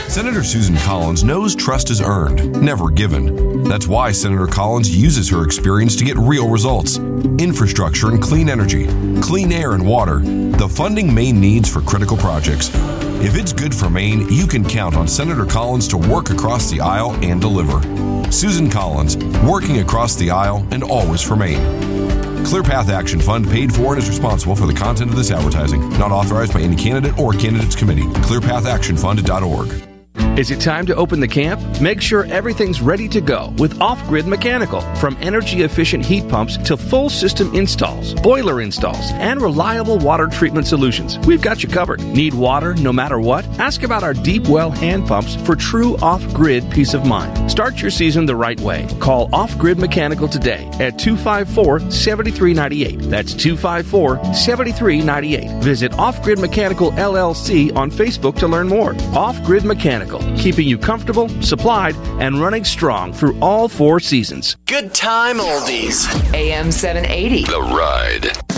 Senator Susan Collins knows trust is earned, never given. That's why Senator Collins uses her experience to get real results. Infrastructure and clean energy, clean air and water, the funding Maine needs for critical projects. If it's good for Maine, you can count on Senator Collins to work across the aisle and deliver. Susan Collins, working across the aisle and always for Maine. ClearPath Action Fund paid for and is responsible for the content of this advertising. Not authorized by any candidate or candidates committee. ClearPathActionFund.org. Is it time to open the camp? Make sure everything's ready to go with Off-Grid Mechanical. From energy-efficient heat pumps to full system installs, boiler installs, and reliable water treatment solutions, we've got you covered. Need water no matter what? Ask about our deep well hand pumps for true off-grid peace of mind. Start your season the right way. Call Off-Grid Mechanical today at 254-7398. That's 254-7398. Visit Off-Grid Mechanical LLC on Facebook to learn more. Off-Grid Mechanical, keeping you comfortable, supplied, and running strong through all 4 seasons. Good time oldies. AM 780. The Ride.